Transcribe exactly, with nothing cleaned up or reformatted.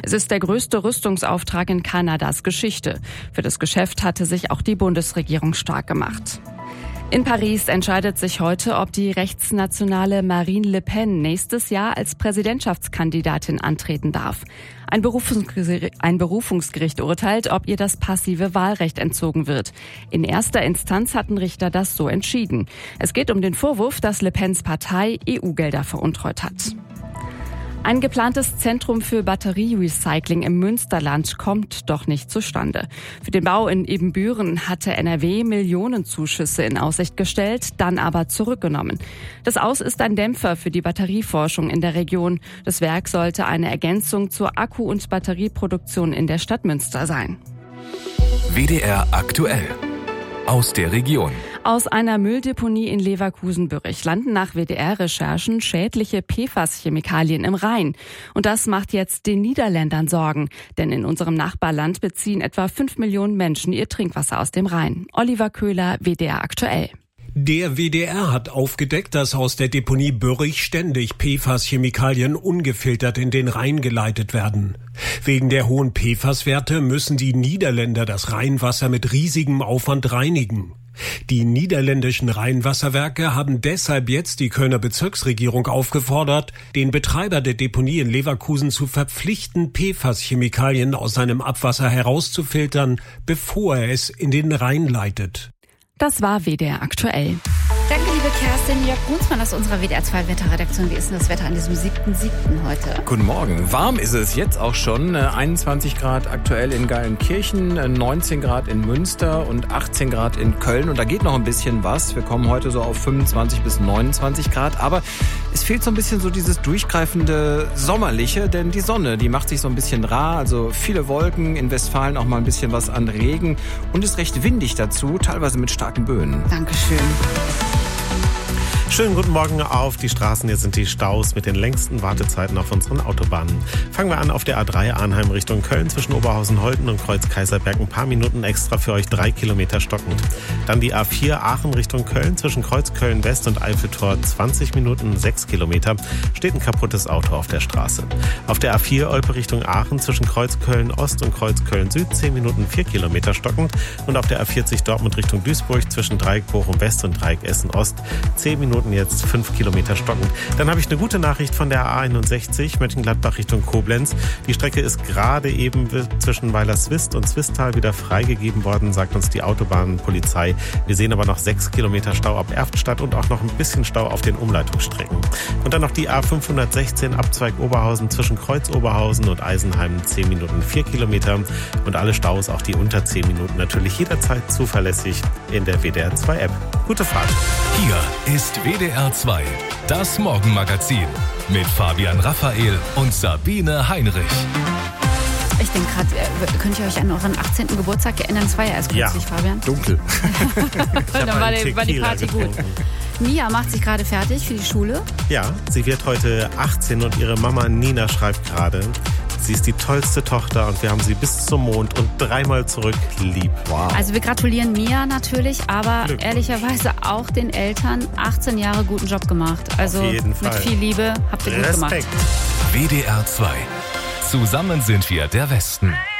Es ist der größte Rüstungsauftrag in Kanadas Geschichte. Für das Geschäft hatte sich auch die Bundesregierung stark gemacht. In Paris entscheidet sich heute, ob die rechtsnationale Marine Le Pen nächstes Jahr als Präsidentschaftskandidatin antreten darf. Ein Berufungsgericht, ein Berufungsgericht urteilt, ob ihr das passive Wahlrecht entzogen wird. In erster Instanz hatten Richter das so entschieden. Es geht um den Vorwurf, dass Le Pens Partei E U-Gelder veruntreut hat. Ein geplantes Zentrum für Batterierecycling im Münsterland kommt doch nicht zustande. Für den Bau in Ebenbüren hatte N R W Millionenzuschüsse in Aussicht gestellt, dann aber zurückgenommen. Das Aus ist ein Dämpfer für die Batterieforschung in der Region. Das Werk sollte eine Ergänzung zur Akku- und Batterieproduktion in der Stadt Münster sein. W D R aktuell. Aus der Region. Aus einer Mülldeponie in Leverkusen-Bürich landen nach W D R-Recherchen schädliche P F A S-Chemikalien im Rhein. Und das macht jetzt den Niederländern Sorgen. Denn in unserem Nachbarland beziehen etwa fünf Millionen Menschen ihr Trinkwasser aus dem Rhein. Oliver Köhler, W D R aktuell. Der W D R hat aufgedeckt, dass aus der Deponie Bürich ständig P F A S-Chemikalien ungefiltert in den Rhein geleitet werden. Wegen der hohen P F A S-Werte müssen die Niederländer das Rheinwasser mit riesigem Aufwand reinigen. Die niederländischen Rheinwasserwerke haben deshalb jetzt die Kölner Bezirksregierung aufgefordert, den Betreiber der Deponie in Leverkusen zu verpflichten, P F A S-Chemikalien aus seinem Abwasser herauszufiltern, bevor er es in den Rhein leitet. Das war W D R aktuell. Danke, liebe Kerstin. Jörg Brunsmann aus unserer W D R zwei Wetterredaktion. Wie ist denn das Wetter an diesem siebten siebten heute? Guten Morgen. Warm ist es jetzt auch schon. einundzwanzig Grad aktuell in Geilenkirchen, neunzehn Grad in Münster und achtzehn Grad in Köln. Und da geht noch ein bisschen was. Wir kommen heute so auf fünfundzwanzig bis neunundzwanzig Grad. Aber es fehlt so ein bisschen so dieses durchgreifende Sommerliche, denn die Sonne, die macht sich so ein bisschen rar. Also viele Wolken, in Westfalen auch mal ein bisschen was an Regen. Und ist recht windig dazu, teilweise mit starken Böen. Dankeschön. Schönen guten Morgen auf die Straßen. Hier sind die Staus mit den längsten Wartezeiten auf unseren Autobahnen. Fangen wir an auf der A drei Arnheim Richtung Köln zwischen Oberhausen-Holten und Kreuz-Kaiserberg. Ein paar Minuten extra für euch, drei Kilometer stockend. Dann die A vier Aachen Richtung Köln zwischen Kreuzköln-West und Eiffeltor, zwanzig Minuten, sechs Kilometer. Steht ein kaputtes Auto auf der Straße. Auf der A vier Olpe Richtung Aachen zwischen Kreuzköln-Ost und Kreuzköln-Süd, zehn Minuten, vier Kilometer stockend. Und auf der A vierzig Dortmund Richtung Duisburg zwischen Dreieck Bochum-West und Dreieck Essen-Ost, zehn Minuten, jetzt fünf Kilometer stockend. Dann habe ich eine gute Nachricht von der A einundsechzig, Mönchengladbach Richtung Koblenz. Die Strecke ist gerade eben zwischen Weilerswist und Zwistal wieder freigegeben worden, sagt uns die Autobahnpolizei. Wir sehen aber noch sechs Kilometer Stau ab Erftstadt und auch noch ein bisschen Stau auf den Umleitungsstrecken. Und dann noch die A fünfhundertsechzehn, Abzweig Oberhausen zwischen Kreuz Oberhausen und Eisenheim, zehn Minuten, vier Kilometer. Und alle Staus, auch die unter zehn Minuten, natürlich jederzeit zuverlässig in der W D R zwei App. Gute Fahrt. Hier ist W D R zwei, das Morgenmagazin mit Fabian Raphael und Sabine Heinrich. Ich denke gerade, könnt ihr euch an euren achtzehnten Geburtstag erinnern? Das war ja erst kürzlich, ja, Fabian. Dunkel. Dann war die, war die Party getrunken. gut. Mia macht sich gerade fertig für die Schule. Ja, sie wird heute achtzehn und ihre Mama Nina schreibt gerade, sie ist die tollste Tochter und wir haben sie bis zum Mond und dreimal zurück lieb. Wow. Also wir gratulieren Mia natürlich, aber ehrlicherweise auch den Eltern. achtzehn Jahre guten Job gemacht. Also auf jeden Fall. Mit viel Liebe habt ihr gut gemacht. W D R zwei. Zusammen sind wir der Westen.